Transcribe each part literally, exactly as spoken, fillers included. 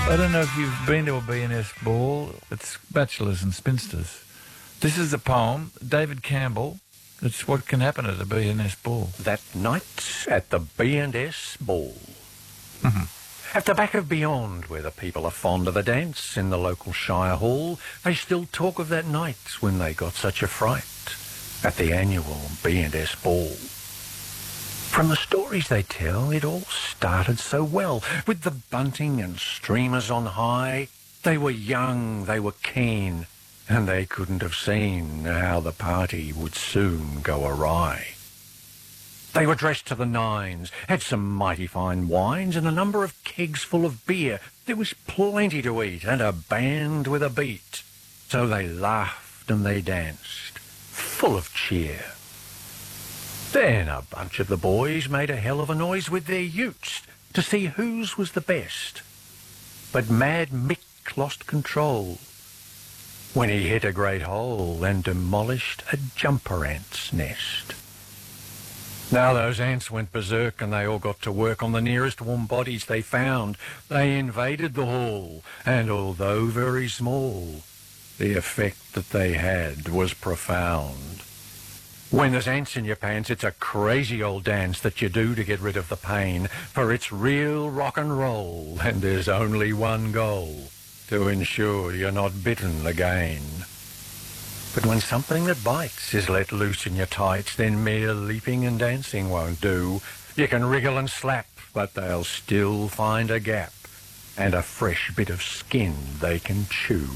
I don't know if you've been to a B and S ball. It's bachelors and spinsters. This is a poem, David Campbell. It's what can happen at a B and S ball. That night at the B and S ball. Mm-hmm. At the back of Beyond, where the people are fond of a dance in the local Shire Hall, they still talk of that night when they got such a fright at the annual B and S ball. From the stories they tell, it all started so well, with the bunting and streamers on high. They were young, they were keen, and they couldn't have seen how the party would soon go awry. They were dressed to the nines, had some mighty fine wines and a number of kegs full of beer. There was plenty to eat and a band with a beat. So they laughed and they danced, full of cheer. Then a bunch of the boys made a hell of a noise with their utes to see whose was the best. But Mad Mick lost control when he hit a great hole and demolished a jumper ant's nest. Now those ants went berserk and they all got to work on the nearest warm bodies they found. They invaded the hall, and although very small, the effect that they had was profound. When there's ants in your pants, it's a crazy old dance that you do to get rid of the pain, for it's real rock and roll, and there's only one goal, to ensure you're not bitten again. But when something that bites is let loose in your tights, then mere leaping and dancing won't do. You can wriggle and slap, but they'll still find a gap, and a fresh bit of skin they can chew.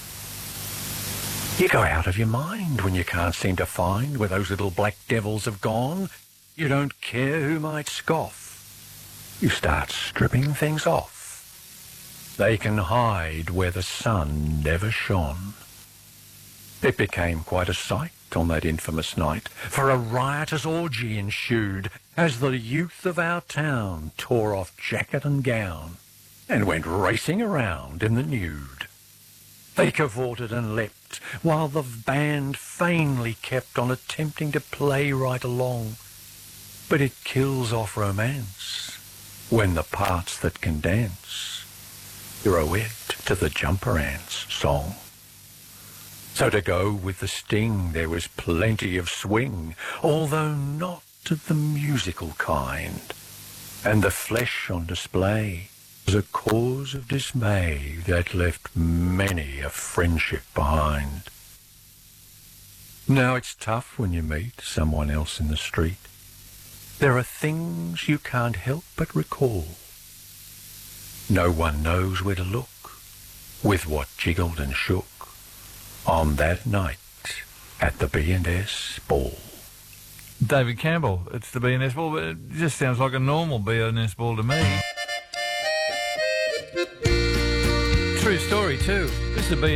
You go out of your mind when you can't seem to find where those little black devils have gone. You don't care who might scoff. You start stripping things off. They can hide where the sun never shone. It became quite a sight on that infamous night, for a riotous orgy ensued as the youth of our town tore off jacket and gown and went racing around in the nude. They cavorted and leapt, while the band vainly kept on attempting to play right along. But it kills off romance when the parts that can dance throw it to the jumper ants song. So to go with the sting, there was plenty of swing, although not of the musical kind, and the flesh on display was a cause of dismay that left many a friendship behind. Now it's tough when you meet someone else in the street. There are things you can't help but recall. No one knows where to look, with what jiggled and shook on that night at the B and S ball. David Campbell, it's the B and S ball, but it just sounds like a normal B and S ball to me. True story too. This is a B and S